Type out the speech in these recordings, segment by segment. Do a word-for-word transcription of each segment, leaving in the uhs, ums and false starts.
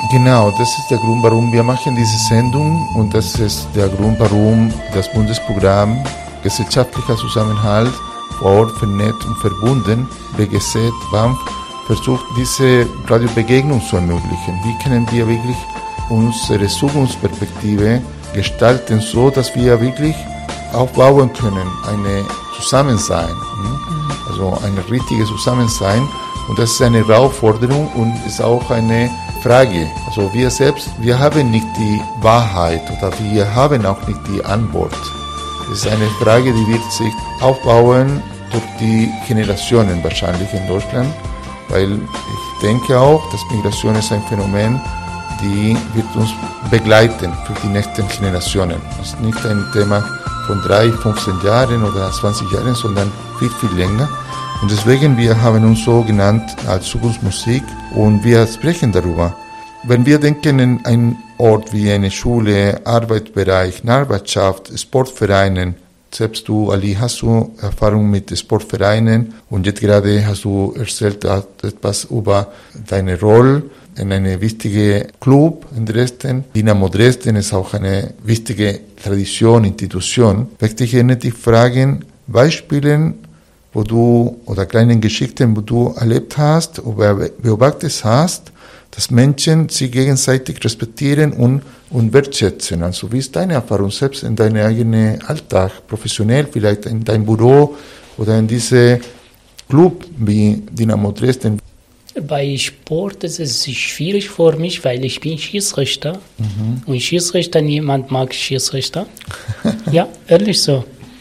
Genau, das ist der Grund, warum wir machen diese Sendung und das ist der Grund, warum das Bundesprogramm Gesellschaftlicher Zusammenhalt vor Ort vernetzt und verbunden, B G Z, B A M F, versucht diese Radiobegegnung zu ermöglichen. Wie können wir wirklich unsere Zukunftsperspektive gestalten, so dass wir wirklich aufbauen können, eine Zusammensein, also ein richtiges Zusammensein. Und das ist eine Herausforderung und ist auch eine Frage. Also wir selbst, wir haben nicht die Wahrheit oder wir haben auch nicht die Antwort. Es ist eine Frage, die wird sich aufbauen durch die Generationen wahrscheinlich in Deutschland, weil ich denke auch, dass Migration ist ein Phänomen, die wird uns begleiten für die nächsten Generationen. Es ist nicht ein Thema von drei, fünfzehn Jahren oder zwanzig Jahren, sondern viel, viel länger. Und deswegen, wir haben uns so genannt als Zukunftsmusik und wir sprechen darüber. Wenn wir denken an einen Ort wie eine Schule, Arbeitsbereich, Nachbarschaft, Sportvereinen, selbst du, Ali, hast du Erfahrung mit Sportvereinen und jetzt gerade hast du erzählt etwas über deine Rolle in einem wichtigen Club in Dresden. Dynamo Dresden ist auch eine wichtige Tradition, Institution. Möchte ich gerne dich fragen, Beispiele, wo du, oder kleine Geschichten, wo du erlebt hast oder beobachtet hast, dass Menschen sich gegenseitig respektieren und, und wertschätzen. Also wie ist deine Erfahrung selbst in deinem eigenen Alltag, professionell, vielleicht in deinem Büro oder in diesem Club wie Dynamo Dresden? Bei Sport ist es schwierig für mich, weil ich bin Schiedsrichter. Mhm. Und Schiedsrichter, niemand mag Schiedsrichter. Ja, ehrlich so.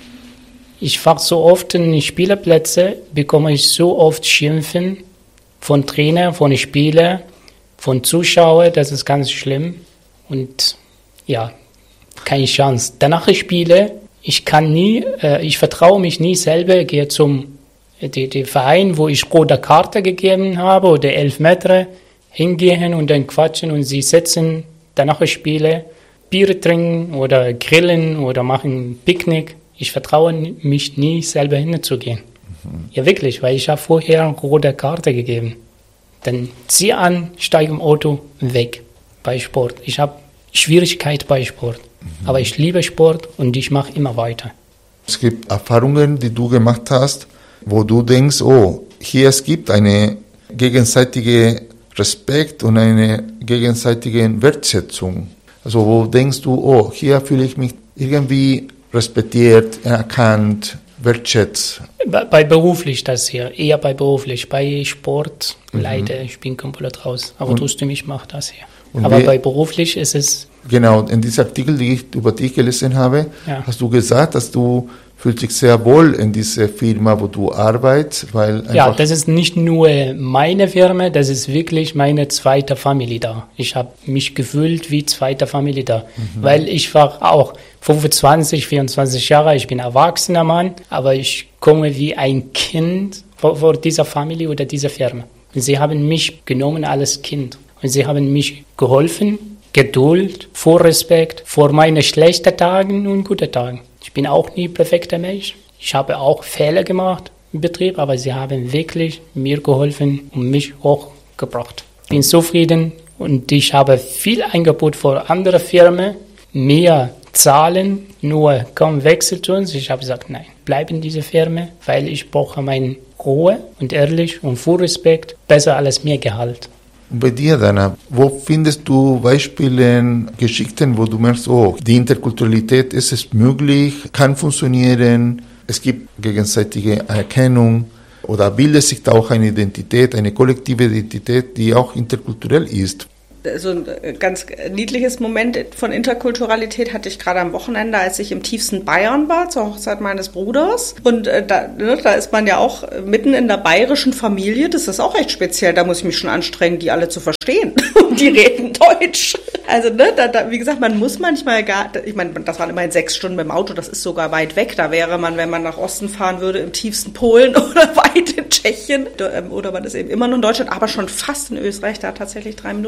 Ich fahre so oft in Spielerplätze, bekomme ich so oft Schimpfen von Trainer, von Spielern, von Zuschauern, das ist ganz schlimm. Und ja, keine Chance. Danach ich spiele, ich kann nie, äh, ich vertraue mich nie selber, gehe zum die, die Verein, wo ich rote Karte gegeben habe oder elf Meter, hingehen und dann quatschen und sie sitzen, danach ich spiele, Bier trinken oder grillen oder machen Picknick. Ich vertraue mich nie, selber hinzugehen. Mhm. Ja, wirklich, weil ich habe vorher eine rote Karte gegeben. Dann zieh an, steige im Auto, weg bei Sport. Ich habe Schwierigkeit bei Sport, mhm. aber ich liebe Sport und ich mache immer weiter. Es gibt Erfahrungen, die du gemacht hast, wo du denkst, oh, hier es gibt eine gegenseitige Respekt und eine gegenseitige Wertschätzung. Also wo denkst du, oh, hier fühle ich mich irgendwie respektiert, erkannt, wertschätzt. Bei, bei beruflich das hier, eher bei beruflich. Bei Sport, mhm. leider, ich bin komplett raus. Aber trotzdem, ich mache das hier. Aber wie, bei beruflich ist es... Genau, in diesem Artikel, den ich über dich gelesen habe, ja. hast du gesagt, dass du fühlst dich sehr wohl in dieser Firma, wo du arbeitest, weil ja, das ist nicht nur meine Firma, das ist wirklich meine zweite Familie da. Ich habe mich gefühlt wie zweite Familie da, mhm. weil ich war auch fünfundzwanzig, vierundzwanzig Jahre, ich bin ein erwachsener Mann, aber ich komme wie ein Kind vor, vor dieser Familie oder dieser Firma. Und sie haben mich genommen als Kind und sie haben mich geholfen, Geduld, vor Respekt, vor meinen schlechten Tagen und guten Tagen. Ich bin auch nie perfekter Mensch. Ich habe auch Fehler gemacht im Betrieb, aber sie haben wirklich mir geholfen und mich hochgebracht. Ich bin zufrieden und ich habe viel Angebot für andere Firmen, mehr zahlen, nur kaum Wechsel zu uns. Ich habe gesagt, nein, bleib in dieser Firma, weil ich brauche meine Ruhe und ehrlich und voll Respekt, besser als mehr Gehalt. Und bei dir, Dana, wo findest du Beispiele, Geschichten, wo du merkst, oh, die Interkulturalität ist es möglich, kann funktionieren, es gibt gegenseitige Erkennung oder bildet sich da auch eine Identität, eine kollektive Identität, die auch interkulturell ist? So ein ganz niedliches Moment von Interkulturalität hatte ich gerade am Wochenende, als ich im tiefsten Bayern war, zur Hochzeit meines Bruders. Und äh, da, ne, da ist man ja auch mitten in der bayerischen Familie. Das ist auch echt speziell. Da muss ich mich schon anstrengen, die alle zu verstehen. Und die reden Deutsch. Also, ne, da, da, wie gesagt, man muss manchmal gar, ich meine, das waren immerhin sechs Stunden mit dem Auto, das ist sogar weit weg. Da wäre man, wenn man nach Osten fahren würde, im tiefsten Polen oder weit in Tschechien. Oder man ist eben immer noch in Deutschland, aber schon fast in Österreich, da tatsächlich drei Minuten weiter.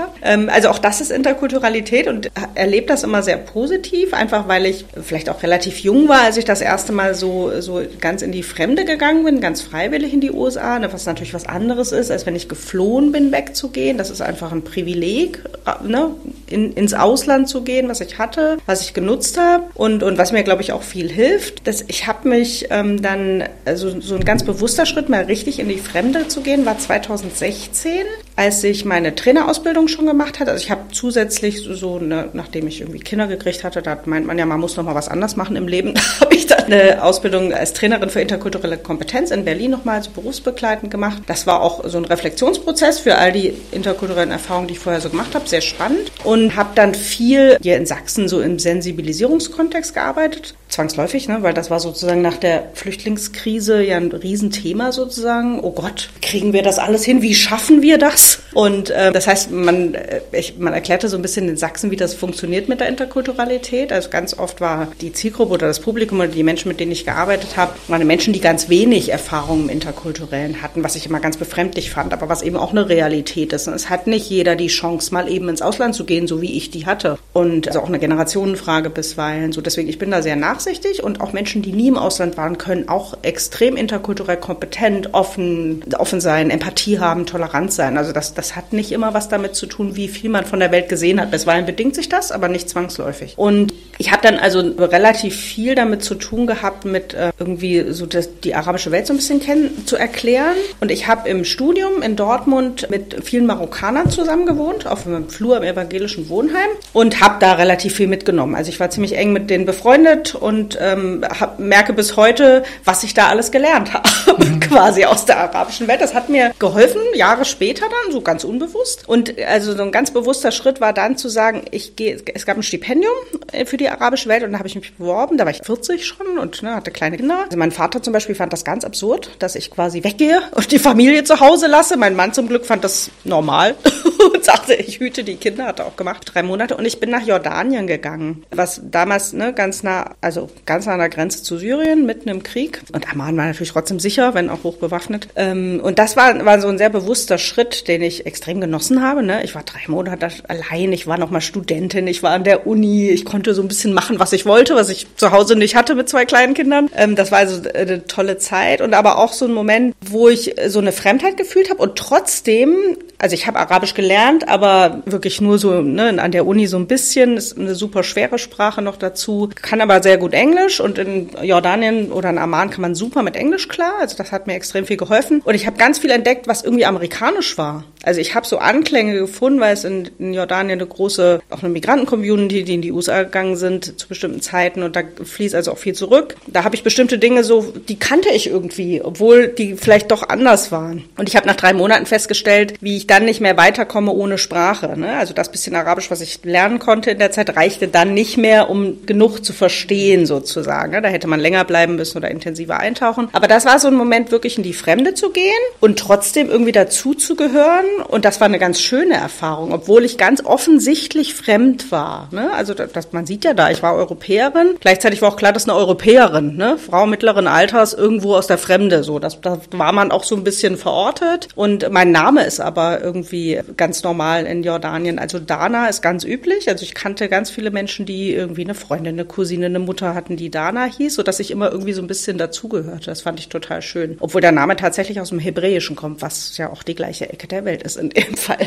Ähm, also auch das ist Interkulturalität und erlebe das immer sehr positiv, einfach weil ich vielleicht auch relativ jung war, als ich das erste Mal so, so ganz in die Fremde gegangen bin, ganz freiwillig in die U S A, was natürlich was anderes ist, als wenn ich geflohen bin, wegzugehen. Das ist einfach ein Privileg, ne, in, ins Ausland zu gehen, was ich hatte, was ich genutzt habe und, und was mir, glaube ich, auch viel hilft. Dass ich habe mich ähm, dann, also so ein ganz bewusster Schritt, mal richtig in die Fremde zu gehen, war zweitausendsechzehn, als ich meine Trainerausbildung schon gemacht hatte. Also ich habe zusätzlich so, so eine, nachdem ich irgendwie Kinder gekriegt hatte, da meint man ja, man muss noch mal was anders machen im Leben, da habe ich dann eine Ausbildung als Trainerin für interkulturelle Kompetenz in Berlin nochmal so berufsbegleitend gemacht. Das war auch so ein Reflexionsprozess für all die interkulturellen Erfahrungen, die ich vorher so gemacht habe, sehr spannend und habe dann viel hier in Sachsen so im Sensibilisierungskontext gearbeitet, zwangsläufig, ne, weil das war sozusagen nach der Flüchtlingskrise ja ein Riesenthema sozusagen. Oh Gott, kriegen wir das alles hin? Wie schaffen wir das? Und äh, das heißt, man, ich, man erklärte so ein bisschen in Sachsen, wie das funktioniert mit der Interkulturalität. Also ganz oft war die Zielgruppe oder das Publikum oder die Menschen, mit denen ich gearbeitet habe, waren Menschen, die ganz wenig Erfahrung im Interkulturellen hatten, was ich immer ganz befremdlich fand, aber was eben auch eine Realität ist. Und es hat nicht jeder die Chance, mal eben ins Ausland zu gehen, so wie ich die hatte. Und also auch eine Generationenfrage bisweilen. So deswegen, ich bin da sehr nachsichtig und auch Menschen, die nie im Ausland waren, können auch extrem interkulturell kompetent, offen, offen sein, Empathie haben, tolerant sein. Also das, das hat nicht immer was damit zu tun, wie viel man von der Welt gesehen hat. Bisweilen bedingt sich das, aber nicht zwangsläufig. Und ich habe dann also relativ viel damit zu tun gehabt, mit äh, irgendwie so das, die arabische Welt so ein bisschen kennen, zu erklären. Und ich habe im Studium in Dortmund mit vielen Marokkanern zusammen gewohnt, auf einem Flur im evangelischen Wohnheim und habe da relativ viel mitgenommen. Also ich war ziemlich eng mit denen befreundet und ähm, hab, merke bis heute, was ich da alles gelernt habe, mhm. quasi aus der arabischen Welt. Das hat mir geholfen, Jahre später dann, so ganz unbewusst. Und also so ein ganz bewusster Schritt war dann zu sagen, ich gehe, es gab ein Stipendium für die arabische Welt und da habe ich mich beworben, da war ich vierzig schon und ne, hatte kleine Kinder. Also mein Vater zum Beispiel fand das ganz absurd, dass ich quasi weggehe und die Familie zu Hause lasse. Mein Mann zum Glück fand das normal und sagte, ich hüte die Kinder, hat er auch gemacht, drei Monate. Und ich bin nach Jordanien gegangen, was damals ne, ganz nah, also ganz nah an der Grenze zu Syrien, mitten im Krieg. Und Amman war natürlich trotzdem sicher, wenn auch hoch bewaffnet. Und das war, war so ein sehr bewusster Schritt, den ich extrem genossen habe. Ne? Ich war drei Monate allein, ich war noch mal Studentin, ich war an der Uni, ich konnte so ein bisschen machen, was ich wollte, was ich zu Hause nicht hatte mit zwei kleinen Kindern. Das war also eine tolle Zeit und aber auch so ein Moment, wo ich so eine Fremdheit gefühlt habe und trotzdem, also ich habe Arabisch gelernt, aber wirklich nur so ne, an der Uni so ein bisschen, ist eine super schwere Sprache noch dazu, kann aber sehr gut Englisch und in Jordanien oder in Amman kann man super mit Englisch klar, also das hat mir extrem viel geholfen und ich habe ganz viel entdeckt, was irgendwie amerikanisch war. Also ich habe so Anklänge gefunden, weil es in, in Jordanien eine große, auch eine Migranten-Community, die in die U S A gegangen sind zu bestimmten Zeiten und da fließt also auch viel zurück. Da habe ich bestimmte Dinge so, die kannte ich irgendwie, obwohl die vielleicht doch anders waren. Und ich habe nach drei Monaten festgestellt, wie ich dann nicht mehr weiterkomme ohne Sprache. Ne? Also das bisschen Arabisch, was ich lernen konnte in der Zeit, reichte dann nicht mehr, um genug zu verstehen sozusagen. Ne? Da hätte man länger bleiben müssen oder intensiver eintauchen. Aber das war so ein Moment, wirklich in die Fremde zu gehen und trotzdem irgendwie dazu zu gehören. Und das war eine ganz schöne Erfahrung, obwohl ich ganz offensichtlich fremd war. Ne? Also das, das, man sieht ja da, ich war Europäerin. Gleichzeitig war auch klar, dass eine Europäerin, ne? Frau mittleren Alters, irgendwo aus der Fremde. So, das, das war man auch so ein bisschen verortet. Und mein Name ist aber irgendwie ganz normal in Jordanien. Also Dana ist ganz üblich. Also ich kannte ganz viele Menschen, die irgendwie eine Freundin, eine Cousine, eine Mutter hatten, die Dana hieß, sodass ich immer irgendwie so ein bisschen dazugehörte. Das fand ich total schön. Obwohl der Name tatsächlich aus dem Hebräischen kommt, was ja auch die gleiche Ecke der Welt ist in dem Fall.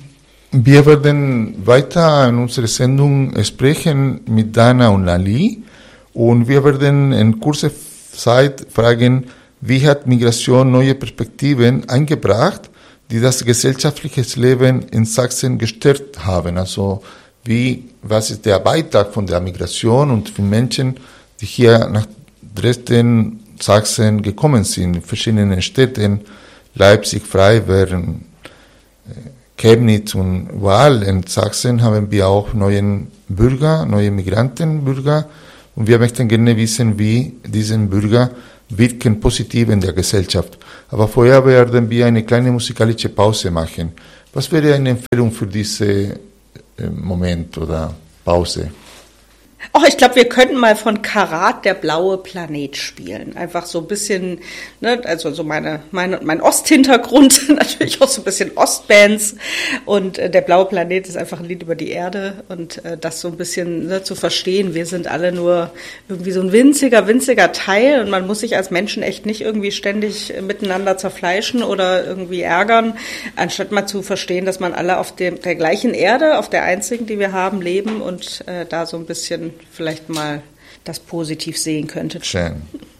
Wir werden weiter in unserer Sendung sprechen mit Dana und Ali und wir werden in kurzer Zeit fragen, wie hat Migration neue Perspektiven eingebracht, die das gesellschaftliche Leben in Sachsen gestört haben. Also wie, was ist der Beitrag von der Migration und von Menschen, die hier nach Dresden, Sachsen gekommen sind, in verschiedenen Städten, Leipzig, Freiberg, Chemnitz und überall in Sachsen haben wir auch neue Bürger, neue Migrantenbürger und wir möchten gerne wissen, wie diese Bürger wirken positiv in der Gesellschaft. Aber vorher werden wir eine kleine musikalische Pause machen. Was wäre eine Empfehlung für diesen Moment oder Pause? Oh, ich glaube, wir könnten mal von Karat der blaue Planet spielen. Einfach so ein bisschen, ne, also so meine, meine, mein Osthintergrund, natürlich auch so ein bisschen Ostbands. Und äh, der blaue Planet ist einfach ein Lied über die Erde. Und äh, das so ein bisschen ne, zu verstehen, wir sind alle nur irgendwie so ein winziger, winziger Teil. Und man muss sich als Menschen echt nicht irgendwie ständig miteinander zerfleischen oder irgendwie ärgern, anstatt mal zu verstehen, dass man alle auf dem, der gleichen Erde, auf der einzigen, die wir haben, leben und äh, da so ein bisschen vielleicht mal das positiv sehen könnte. Schön.